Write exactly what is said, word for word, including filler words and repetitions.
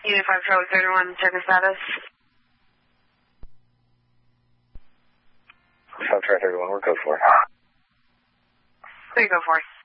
Unit five Charlie thirty-one, check the status. five Charlie thirty-one, we're code four. Where you go for?